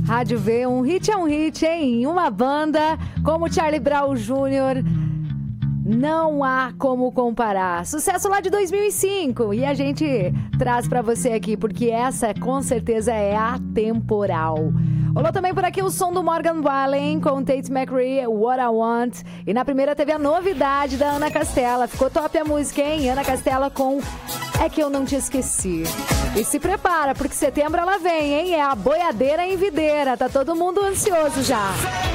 Rádio V, um hit é um hit, hein? Uma banda como Charlie Brown Jr., não há como comparar. Sucesso lá de 2005. E a gente traz pra você aqui, porque essa com certeza é atemporal. Rolou também por aqui o som do Morgan Wallen com Tate McRae, What I Want. E na primeira teve a novidade da Ana Castela. Ficou top a música, hein? Ana Castela com É Que Eu Não Te Esqueci. E se prepara, porque setembro ela vem, hein? É a boiadeira em videira. Tá todo mundo ansioso já.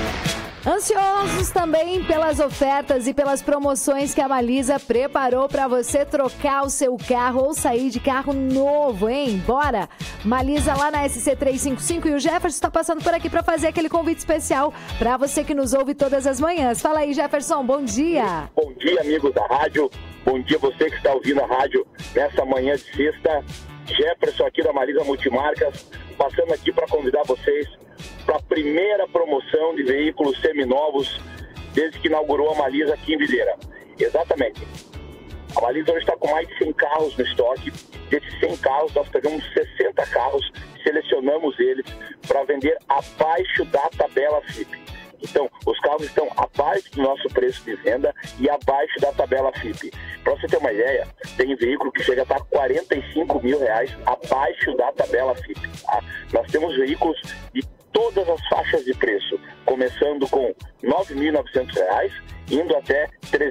Ansiosos também pelas ofertas e pelas promoções que a Malisa preparou para você trocar o seu carro ou sair de carro novo, hein? Bora! Malisa lá na SC355 e o Jefferson está passando por aqui para fazer aquele convite especial para você que nos ouve todas as manhãs. Fala aí, Jefferson, bom dia! Bom dia, amigos da rádio. Bom dia você que está ouvindo a rádio nessa manhã de sexta. Jefferson aqui da Malisa Multimarcas, passando aqui para convidar vocês para a primeira promoção de veículos seminovos desde que inaugurou a Malisa aqui em Videira. Exatamente. A Malisa hoje está com mais de 100 carros no estoque. Desses 100 carros, nós pegamos 60 carros, selecionamos eles para vender abaixo da tabela FIP. Então, os carros estão abaixo do nosso preço de venda e abaixo da tabela FIP. Para você ter uma ideia, tem veículo que chega a estar R$45 mil abaixo da tabela FIP. Tá? Nós temos veículos de todas as faixas de preço, começando com R$9.900, indo até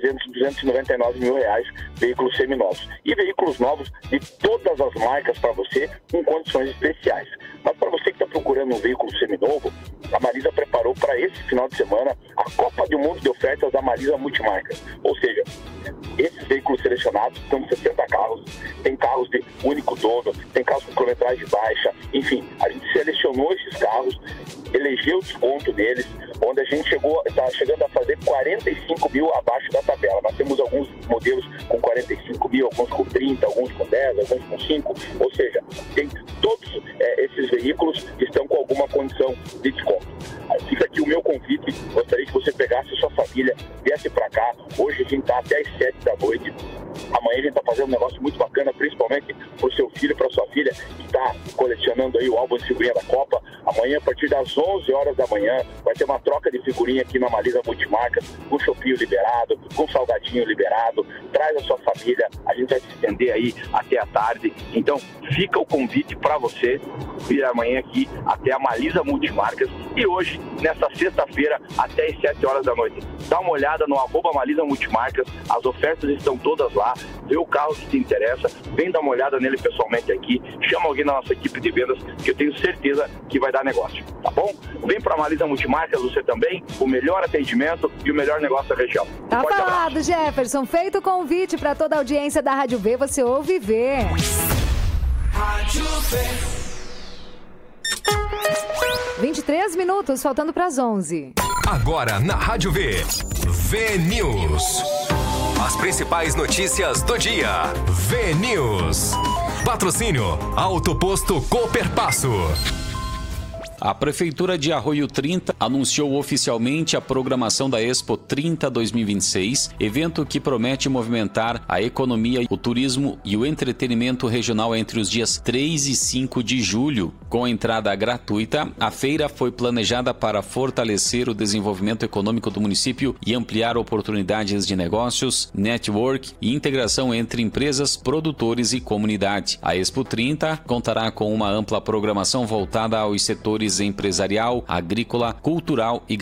R$299 mil, veículos seminovos. E veículos novos de todas as marcas para você, com condições especiais. Mas para você que está procurando um veículo seminovo, a Malisa preparou para esse final de semana a Copa do Mundo de ofertas da Malisa Multimarcas. Ou seja, esses veículos selecionados, são 60 carros, tem carros de único dono, tem carros com quilometragem baixa, enfim, a gente selecionou esses carros, elegeu o desconto deles, onde a gente está chegando a fazer 45 mil abaixo da tabela. Nós temos alguns modelos com 45 mil, alguns com 30, alguns com 10, alguns com 5, ou seja, tem todos esses veículos que estão com alguma condição de desconto. Fica aqui o meu convite, gostaria que você pegasse a sua família, viesse para cá. Hoje a gente está até às 7 da noite. Amanhã a gente está fazendo um negócio muito bacana, principalmente para o seu filho, para sua filha, que está colecionando aí o álbum de figurinha da Copa. Amanhã, a partir das 11 horas da manhã, vai ter uma troca de figurinha aqui na Malisa Multimarcas, com chopinho liberado, com salgadinho liberado. Traz a sua família, a gente vai se estender aí até a tarde. Então, fica o convite para você vir amanhã aqui até a Malisa Multimarcas. E hoje, nessa sexta-feira, até às 7 horas da noite. Dá uma olhada no @Malisa Multimarcas, as ofertas estão todas lá. Vê o carro que te interessa, vem dar uma olhada nele pessoalmente aqui, chama alguém da nossa equipe de vendas, que eu tenho certeza que vai dar negócio, tá bom? Vem pra Malisa Multimarcas você também, o melhor atendimento e o melhor negócio da região. Tá falado, Jefferson, feito o convite para toda a audiência da Rádio V, você ouve e vê. Rádio V. 23 minutos, faltando para as 11. Agora na Rádio V, V-News. As principais notícias do dia. V-News. Patrocínio Auto Posto Cooperpasso. A Prefeitura de Arroio 30 anunciou oficialmente a programação da Expo 30 2026, evento que promete movimentar a economia, o turismo e o entretenimento regional entre os dias 3 e 5 de julho. Com entrada gratuita, a feira foi planejada para fortalecer o desenvolvimento econômico do município e ampliar oportunidades de negócios, network e integração entre empresas, produtores e comunidade. A Expo 30 contará com uma ampla programação voltada aos setores empresarial, agrícola, cultural e